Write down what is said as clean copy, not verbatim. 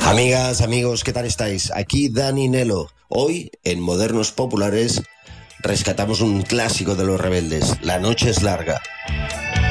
Amigas, amigos, ¿qué tal estáis? Aquí Dani Nelo. Hoy, en Modernos Populares, rescatamos un clásico de Los Rebeldes, La noche es larga.